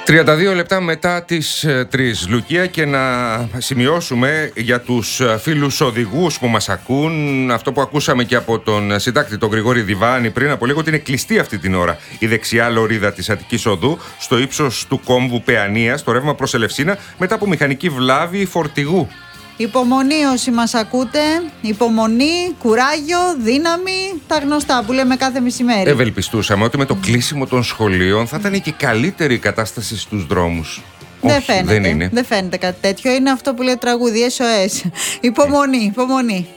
32 λεπτά μετά τις 3, Λουκία, και να σημειώσουμε για τους φίλους οδηγούς που μας ακούν αυτό που ακούσαμε και από τον συντάκτη τον Γρηγόρη Διβάνη πριν από λίγο, ότι είναι κλειστή αυτή την ώρα η δεξιά λωρίδα της Αττικής Οδού στο ύψος του κόμβου Παιανίας, στο ρεύμα προς Ελευσίνα, μετά από μηχανική βλάβη φορτηγού. Υπομονή όσοι μας ακούτε, υπομονή, κουράγιο, δύναμη, τα γνωστά που λέμε κάθε μεσημέρι. Ευελπιστούσαμε ότι με το κλείσιμο των σχολείων θα ήταν και καλύτερη η κατάσταση στους δρόμους. Δεν φαίνεται κάτι τέτοιο, είναι αυτό που λέει τραγούδι SOS. Υπομονή, υπομονή.